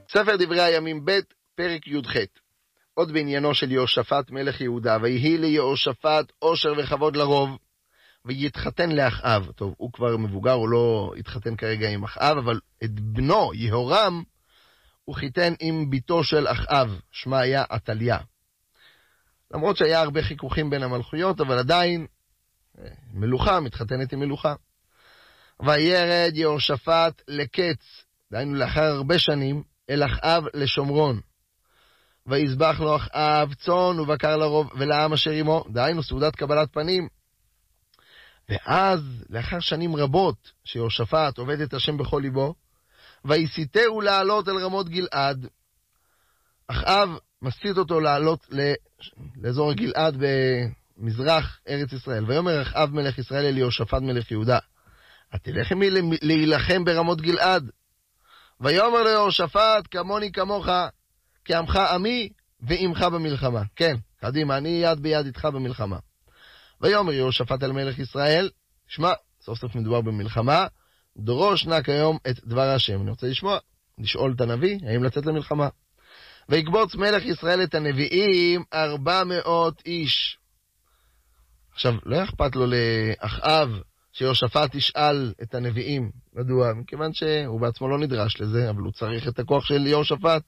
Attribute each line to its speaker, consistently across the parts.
Speaker 1: ספר דברי הימים ב' פרק י"ח. עוד בעניינו של יהושפט מלך יהודה, ויהי ליהושפט עושר וכבוד לרוב, ויתחתן לאחאב. טוב, הוא כבר מבוגר, הוא לא התחתן כרגע עם אחאב, אבל את בנו יהורם הוא חיתן עם ביתו של אחאב, שמה היה עתליה. למרות שהיה הרבה חיכוכים בין המלכויות, אבל עדיין מלוכה מתחתנת עם מלוכה. וירד יהושפט לקץ, דהיינו לאחר הרבה שנים, אל אחאב לשומרון. ויזבח לו אחאב צאן ובקר לרוב ולעם אשר עמו, דהיינו סעודת קבלת פנים. ואז לאחר שנים רבות שיהושפט עובד את השם בכל ליבו, ויסיתהו לעלות אל רמות גלעד. אחאב מסית אותו לעלות לאזור גלעד במזרח ארץ ישראל. ויאמר אחאב מלך ישראל אל יהושפט מלך יהודה, התלך עמי להילחם ברמות גלעד? ויאמר ליהושפט, כמוני כמוך, כי עמך עמי ועמך במלחמה. כן, קדימה, אני יד ביד איתך במלחמה. ויאמר יהושפט אל מלך ישראל, שמע, סוף סוף מדובר במלחמה, דרוש נא כיום את דבר השם. אני רוצה לשאול את הנביא, האם לצאת למלחמה. ויקבוץ מלך ישראל את הנביאים 400 איש. עכשיו, לא אכפת לו לאחאב שיהושפט ישאל את הנביאים. מדוע? מכיוון שהוא בעצמו לא נדרש לזה, אבל הוא צריך את הכוח של יהושפט.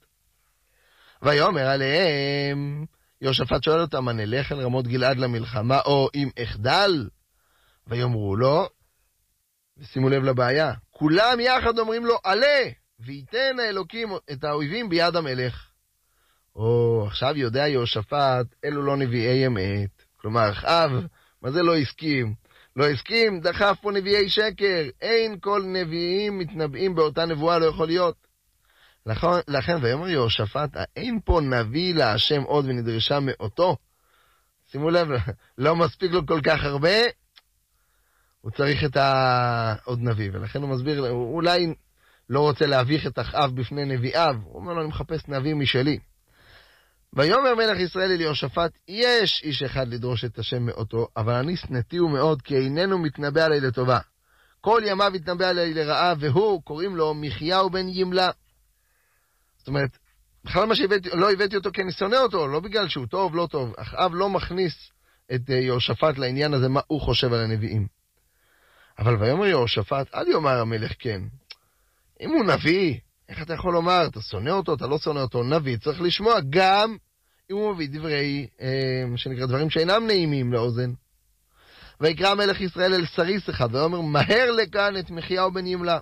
Speaker 1: ויאמר עליהם, יהושפט שואל אותם, נלך אל רמות גלעד למלחמה, או אם אחדל? ויאמרו לו, ושימו לב לבעיה, כולם יחד אומרים לו, עלה, וייתן האלוקים את האויבים ביד המלך. או, עכשיו יודע יהושפט, אלו לא נביאי אמת. כלומר, אחאב, מה זה לא הסכים? לא הסכים, דחף פה נביאי שקר. אין כל נביאים מתנבאים באותה נבואה, לא יכול להיות. לכן, ויאמר יהושפט, אין פה נביא להשם עוד ונדרשה מאותו. שימו לב, לא מספיק לו כל כך הרבה, הוא צריך את עוד נביא. ולכן הוא מסביר, הוא אולי לא רוצה להביך את אחאב בפני נביאיו. הוא אומר לו, אני מחפש נביא משלי. ויאמר מלך ישראל אל יהושפט, יש איש אחד לדרוש את השם מאותו, אבל אני שנאתיהו מאוד, כי איננו מתנבא עלי לטובה. כל ימיו יתנבא עלי לרעה, והוא, קוראים לו מחייהו בן ימלה. זאת אומרת, בכלל מה לא הבאתי אותו כי אני שונא אותו, לא בגלל שהוא טוב, לא טוב. אחאב לא מכניס את יהושפט לעניין הזה, מה הוא חושב על הנביאים. אבל ויאמר יהושפט, אל יאמר המלך כן. אם הוא נביא, איך אתה יכול לומר? אתה שונא אותו, אתה לא שונא אותו, נביא, צריך לשמוע גם אם הוא מביא דברי, שנקרא דברים שאינם נעימים לאוזן. ויקרא מלך ישראל אל סריס אחד, ואומר, מהר לכאן את מחייהו בן ימלה.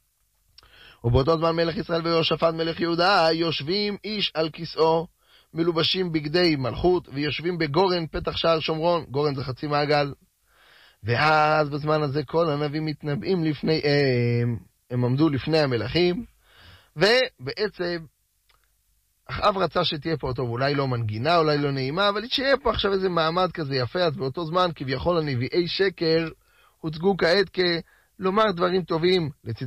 Speaker 1: ובאותו זמן מלך ישראל ויהושפט מלך יהודה יושבים איש על כיסאו, מלובשים בגדי מלכות, ויושבים בגורן פתח שער שומרון. גורן זה חצי מעגל. ואז בזמן הזה כל הנביאים מתנבאים לפניהם. הם עמדו לפני המלכים, ובעצם אחאב רצה שתהיה פה טוב, אולי לא מנגינה, אולי לא נעימה, אבל שיהיה פה עכשיו איזה מעמד כזה יפה. אז באותו זמן כביכול הנביאי שקר הוצגו כעת כלומר דברים טובים לצד